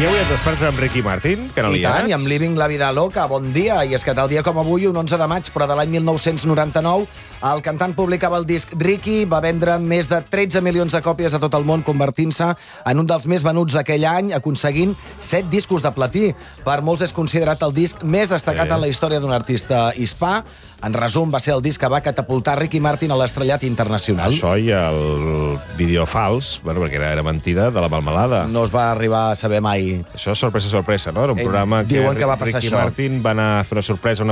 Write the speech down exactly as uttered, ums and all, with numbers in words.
I avui et despertes amb Ricky Martin, que no I li tant, has? i amb Living la vida loca, bon dia. I és que tal dia com avui, un onze de maig, però de l'any mil nou-cents noranta-nou, el cantant publicava el disc Ricky, va vendre més de tretze milions de còpies a tot el món, convertint-se en un dels més venuts aquell any, aconseguint set discos de platí. Per molts és considerat el disc més destacat Eh. en la història d'un artista hispà. En resum, va ser el disc que va catapultar Ricky Martin a l'estrellat internacional. Això i el vídeo fals, bueno, perquè era, era mentida, de la melmelada. No es va arribar a saber mai. Això és sorpresa, sorpresa, no? Era un Eh, programa que, diuen que va passar Ricky això. Martin va anar a fer una sorpresa a una